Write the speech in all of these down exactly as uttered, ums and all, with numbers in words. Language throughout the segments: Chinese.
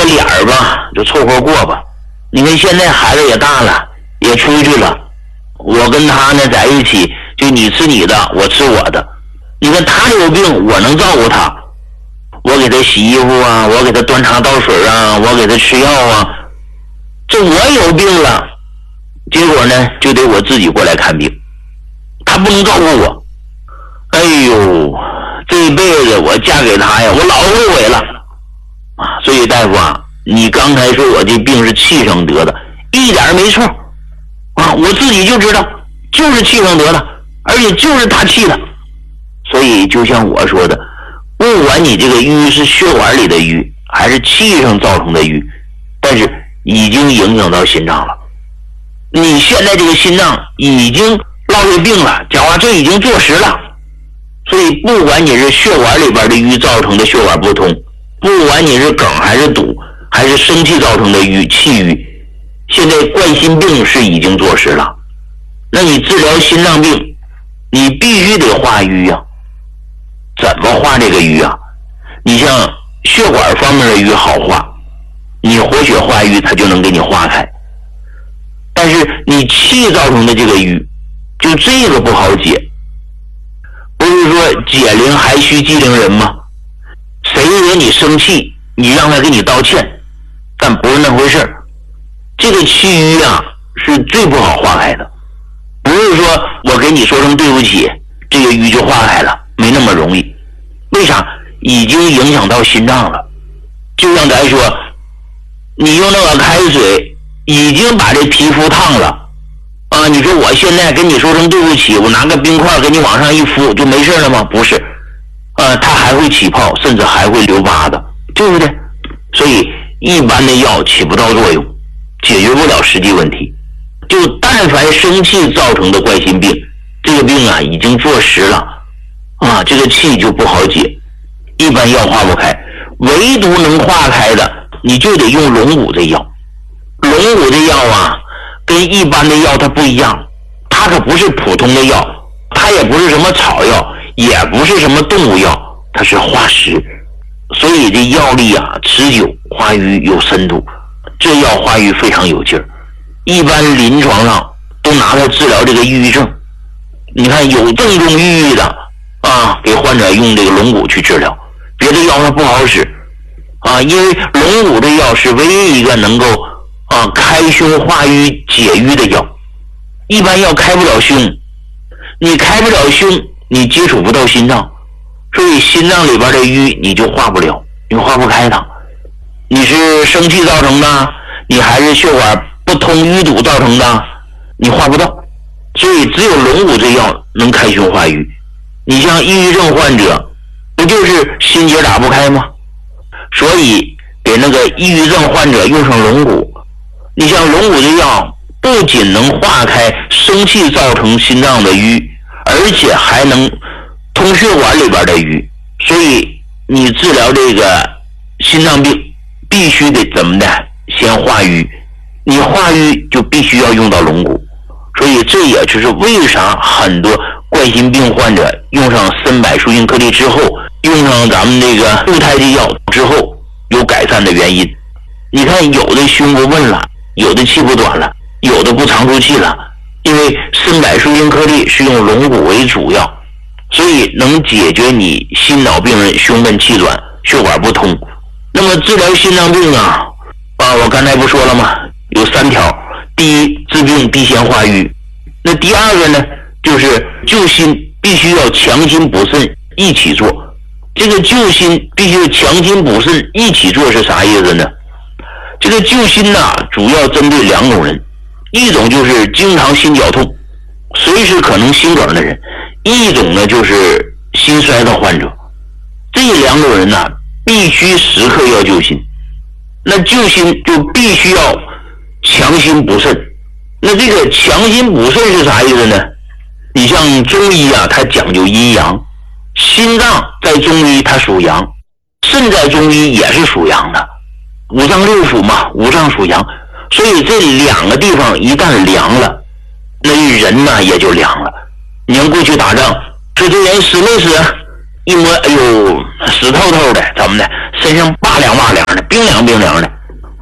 个脸儿吧，就凑合过吧。你看现在孩子也大了，也出去了，我跟他呢在一起，就你吃你的，我吃我的。你看他有病，我能照顾他，我给他洗衣服啊，我给他端茶倒水啊，我给他吃药啊。这我有病了，结果呢就得我自己过来看病，他不能照顾我。哎呦，这辈子我嫁给他呀，我老后悔了啊！所以大夫啊，你刚才说我这病是气上得的，一点没错啊，我自己就知道，就是气上得的，而且就是他气的。所以就像我说的，不管你这个瘀是血管里的瘀，还是气上造成的瘀，但是已经影响到心脏了。你现在这个心脏已经落下病了，讲话这已经坐实了。所以不管你是血管里边的瘀造成的血管不通，不管你是梗还是堵，还是生气造成的瘀气瘀，现在冠心病是已经坐实了。那你治疗心脏病，你必须得化瘀啊。怎么化这个瘀啊？你像血管方面的瘀好化，你活血化瘀它就能给你化开。但是你气造成的这个瘀，就这个不好解。不是说解铃还须系铃人吗？谁惹你生气，你让他给你道歉，但不是那回事儿。这个气瘀啊是最不好化开的，不是说我给你说声对不起，这个瘀就化开了，没那么容易。为啥？已经影响到心脏了。就像咱说，你用那个开水已经把这皮肤烫了啊！你说我现在跟你说声对不起，我拿个冰块给你往上一敷就没事了吗？不是，呃，它还会起泡，甚至还会留疤的，对不对？所以一般的药起不到作用，解决不了实际问题。就但凡生气造成的冠心病，这个病啊已经坐实了啊，这个气就不好解，一般药化不开，唯独能化开的，你就得用龙骨这药。龙骨这药啊，跟一般的药它不一样，它可不是普通的药，它也不是什么草药，也不是什么动物药，它是化石，所以这药力啊持久，化瘀有深度，这药化瘀非常有劲儿。一般临床上都拿它治疗这个抑郁症，你看有症状抑郁的啊，给患者用这个龙骨去治疗，别的药它不好使啊，因为龙骨这药是唯一一个能够啊开胸化瘀解瘀的药，一般药开不了胸，你开不了胸，你接触不到心脏，所以心脏里边的瘀你就化不了，你化不开它。你是生气造成的，你还是血管不通淤堵造成的，你化不到。所以只有龙骨这药能开胸化瘀。你像抑郁症患者，不就是心结打不开吗？所以给那个抑郁症患者用上龙骨。你像龙骨这药不仅能化开生气造成心脏的瘀，而且还能通血管里边的瘀，所以你治疗这个心脏病必须得怎么的？先化瘀，你化瘀就必须要用到龙骨，所以这也就是为啥很多冠心病患者用上参柏舒筋颗粒之后，用上咱们这个固态的药之后有改善的原因。你看有的胸不闷了，有的气不短了，有的不常出气了，因为参柏舒筋颗粒是用龙骨为主要，所以能解决你心脑病人胸闷气短、血管不通。那么治疗心脏病啊，啊，我刚才不说了吗？有三条：第一，治病必先化瘀；那第二个呢，就是救心必须要强心补肾一起做。这个救心必须要强心补肾一起做是啥意思呢？这个救心呐、啊，主要针对两种人，一种就是经常心绞痛，随时可能心梗的人；一种呢就是心衰的患者。这两种人呢、啊，必须时刻要救心。那救心就必须要强心补肾。那这个强心补肾是啥意思呢？你像中医啊，它讲究阴阳，心脏在中医它属阳，肾在中医也是属阳的，五脏六腑嘛，五脏属阳，所以这两个地方一旦凉了，那人呢也就凉了。你看过去打仗，说这人死没死？一摸，哎呦，死透透的，怎么的？身上拔凉拔凉的，冰凉冰凉的。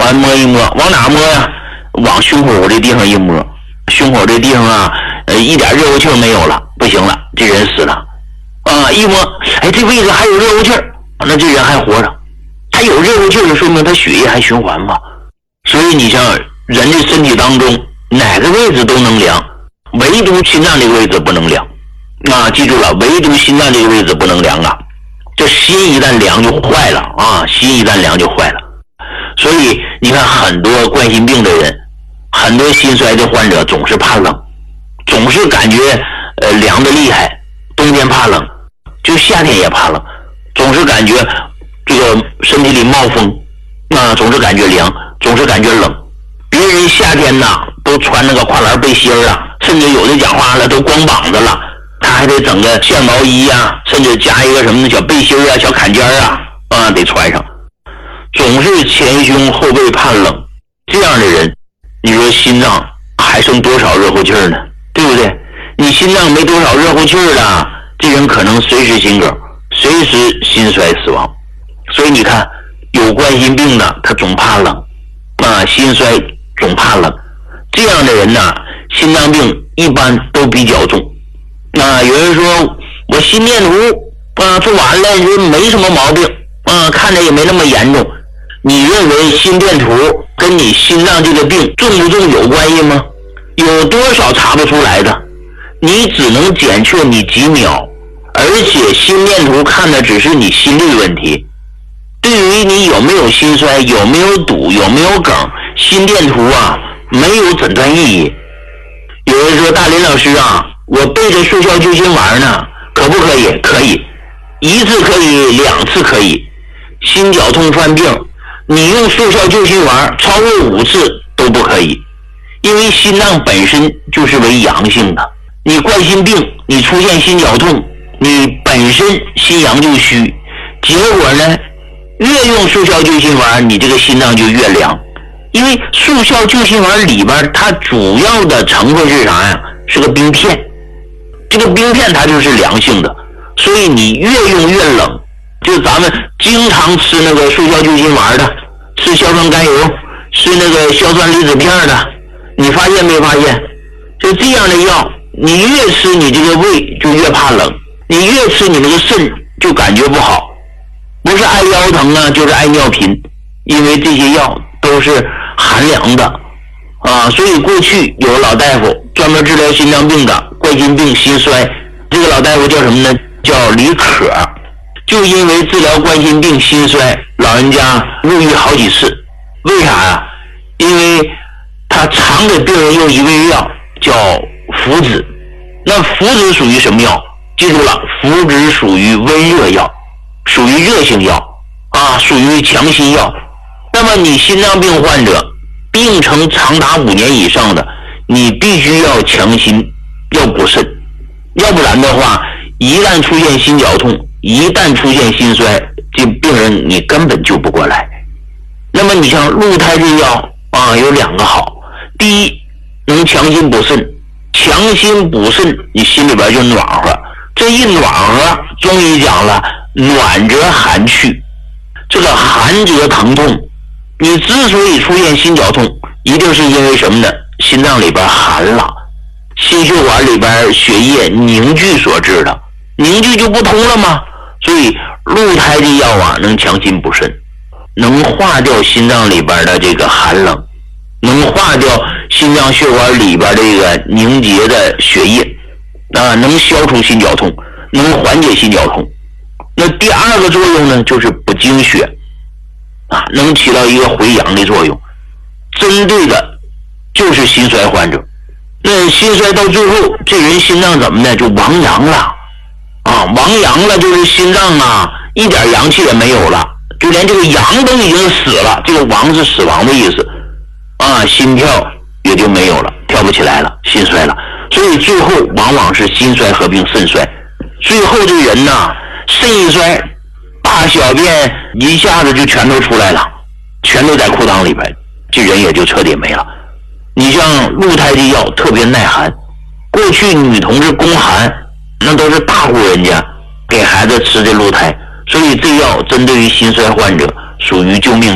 啊，摸一摸，往哪摸呀？往胸口这地方一摸，胸口这地方啊，呃，一点热乎气没有了，不行了，这人死了。啊，一摸，哎，这位置还有热乎气儿，那这人还活着。他有热乎气儿，说明他血液还循环嘛。所以你像人的身体当中，哪个位置都能凉，唯独心脏这个位置不能凉。啊，记住了，唯独心脏这个位置不能凉啊。这心一旦凉就坏了啊，心一旦凉就坏了。所以你看很多冠心病的人，很多心衰的患者总是怕冷，总是感觉呃凉的厉害，冬天怕冷，就夏天也怕冷，总是感觉这个身体里冒风，啊，总是感觉凉，总是感觉冷。别人夏天呐都穿那个跨栏背心啊，甚至有的讲话了都光膀子了，他还得整个线毛衣啊，甚至加一个什么的小背心啊、小坎肩啊，啊，得穿上。总是前胸后背怕冷，这样的人，你说心脏还剩多少热乎气儿呢？对不对？你心脏没多少热乎气儿了，这人可能随时心梗，随时心衰死亡。所以你看，有冠心病的他总怕冷啊，心衰总怕冷，这样的人呢，心脏病一般都比较重。啊，有人说我心电图啊做完了，就没什么毛病啊，看着也没那么严重。你认为心电图跟你心脏这个病重不重有关系吗？有多少查不出来的？你只能检测你几秒，而且心电图看的只是你心率问题。对于你有没有心衰、有没有堵、有没有梗，心电图啊没有诊断意义。有人说大林老师啊，我备着速效救心丸呢，可不可以？可以，一次可以，两次可以。心绞痛犯病，你用速效救心丸超过五次都不可以，因为心脏本身就是为阳性的。你冠心病，你出现心绞痛，你本身心阳就虚，结果呢，越用速效救心丸，你这个心脏就越凉。因为速效救心丸里边它主要的成分是啥呀？是个冰片，这个冰片它就是凉性的，所以你越用越冷。就咱们经常吃那个速效救心丸的，吃硝酸甘油，吃那个硝酸离子片的，你发现没发现？就这样的药，你越吃你这个胃就越怕冷，你越吃你那个肾就感觉不好，不是爱腰疼啊，就是爱尿频，因为这些药都是寒凉的啊。所以过去有个老大夫专门治疗心脏病的，冠心病、心衰，这个老大夫叫什么呢？叫李可。就因为治疗冠心病、心衰，老人家入狱好几次。为啥呀？因为他常给病人用一味药叫附子。那附子属于什么药？记住了，附子属于温热药，属于热性药啊，属于强心药。那么你心脏病患者病程长达五年以上的，你必须要强心，要补肾，要不然的话，一旦出现心绞痛，一旦出现心衰，这病人你根本救不过来。那么你像鹿胎这药啊，有两个好，第一能强心补肾，强心补肾，你心里边就暖和。这一暖和，中医讲了，暖则寒去，这个寒则疼痛。你之所以出现心绞痛，一定是因为什么呢？心脏里边寒了，心血管里边血液凝聚所致的，凝聚就不通了吗？所以鹿胎的药啊，能强心补肾，能化掉心脏里边的这个寒冷，能化掉心脏血管里边这个凝结的血液啊，能消除心绞痛，能缓解心绞痛。那第二个作用呢，就是补精血啊，能起到一个回阳的作用，针对的就是心衰患者。那心衰到最后，这人心脏怎么呢？就亡阳了啊，亡阳了就是心脏啊一点阳气也没有了，就连这个阳都已经死了，这个亡是死亡的意思啊，心跳也就没有了，跳不起来了，心衰了。所以最后往往是心衰合并肾衰，最后这人呐，肾一衰，大小便一下子就全都出来了，全都在裤裆里边，这人也就彻底没了。你像鹿胎的药特别耐寒，过去女同志宫寒，那都是大户人家给孩子吃的鹿胎，所以这药针对于心衰患者属于救命